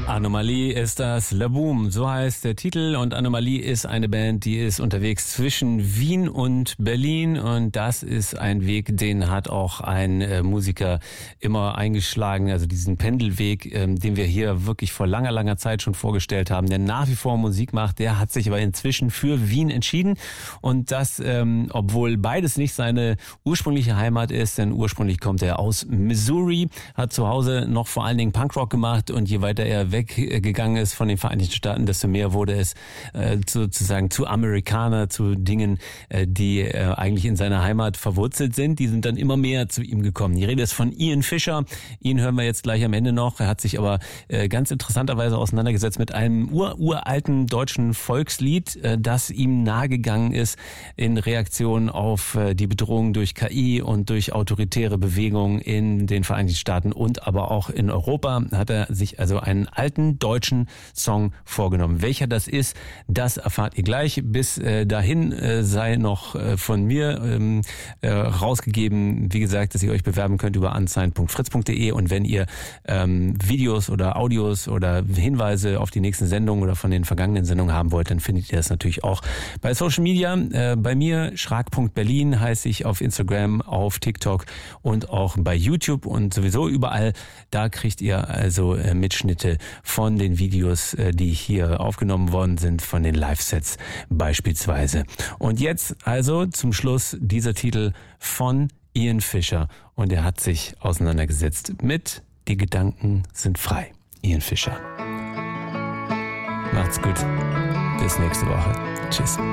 Anomalie ist das, La Boom, so heißt der Titel, und Anomalie ist eine Band, die ist unterwegs zwischen Wien und Berlin, und das ist ein Weg, den hat auch ein Musiker immer eingeschlagen, also diesen Pendelweg, den wir hier wirklich vor langer, langer Zeit schon vorgestellt haben, der nach wie vor Musik macht, der hat sich aber inzwischen für Wien entschieden, und das, obwohl beides nicht seine ursprüngliche Heimat ist, denn ursprünglich kommt er aus Missouri, hat zu Hause noch vor allen Dingen Punkrock gemacht, und je weiter er weggegangen ist von den Vereinigten Staaten, desto mehr wurde es sozusagen zu Amerikaner, zu Dingen, die eigentlich in seiner Heimat verwurzelt sind. Die sind dann immer mehr zu ihm gekommen. Die Rede ist von Ian Fischer. Ihn hören wir jetzt gleich am Ende noch. Er hat sich aber ganz interessanterweise auseinandergesetzt mit einem uralten deutschen Volkslied, das ihm nahegegangen ist in Reaktion auf die Bedrohung durch KI und durch autoritäre Bewegungen in den Vereinigten Staaten und aber auch in Europa. Hat er sich also einen alten deutschen Song vorgenommen. Welcher das ist, das erfahrt ihr gleich. Bis dahin sei noch von mir rausgegeben, wie gesagt, dass ihr euch bewerben könnt über unsigned.fritz.de, und wenn ihr Videos oder Audios oder Hinweise auf die nächsten Sendungen oder von den vergangenen Sendungen haben wollt, dann findet ihr das natürlich auch bei Social Media. Bei mir, Schrag.Berlin heiße ich auf Instagram, auf TikTok und auch bei YouTube und sowieso überall. Da kriegt ihr also Mitschnitte von den Videos, die hier aufgenommen worden sind, von den Live-Sets beispielsweise. Und jetzt also zum Schluss dieser Titel von Ian Fischer, und er hat sich auseinandergesetzt mit Die Gedanken sind frei. Ian Fischer. Macht's gut. Bis nächste Woche. Tschüss.